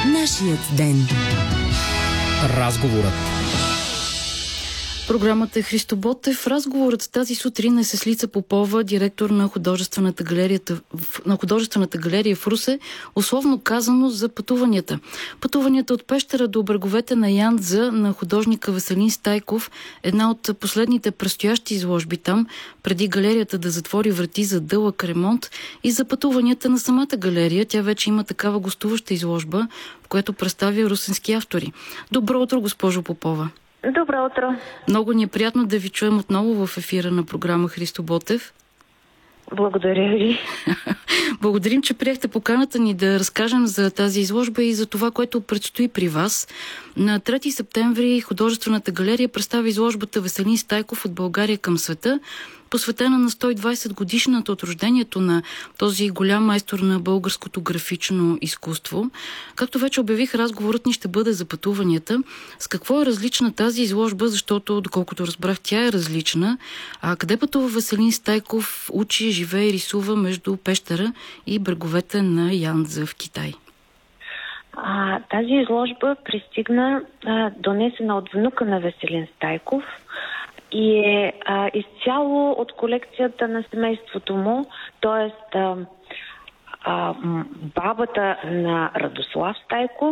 Нашият ден. Разговорът. Програмата е Христо Ботев. Разговорът тази сутрин е с Лица Попова, директор на художествената галерия в Русе, условно казано за пътуванията. Пътуванията от Пещера до бреговете на Яндза на художника Веселин Стайков, една от последните предстоящи изложби там, преди галерията да затвори врати за дълъг ремонт, и за пътуванията на самата галерия. Тя вече има такава гостуваща изложба, в която представя русенски автори. Добро утро, госпожо Попова. Добро утро. Много ни е приятно да ви чуем отново в ефира на програма Христо Ботев. Благодаря ви. Благодарим, че приехте поканата ни да разкажем за тази изложба и за това, което предстои при вас. На 3 септември художествената галерия представи изложбата Веселин Стайков от България към света, посветена на 120 годишната от рождението на този голям майстор на българското графично изкуство. Както вече обявих, разговорът ни ще бъде за пътуванията. С какво е различна тази изложба, защото, доколкото разбрах, тя е различна. А къде пътува Веселин Стайков, учи, живее и рисува между Пещера и бреговете на Яндза в Китай? Тази изложба пристигна донесена от внука на Веселин Стайков и е изцяло от колекцията на семейството му, т.е. бабата на Радослав Стайков